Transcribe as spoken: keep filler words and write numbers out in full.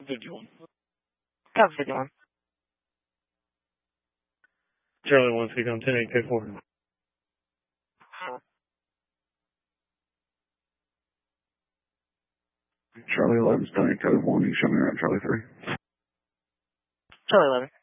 fifty-one. Copy fifty-one. Charlie one, speak on ten eight K four. Charlie eleven, Stony Code one, you show me around Charlie three. Charlie eleven.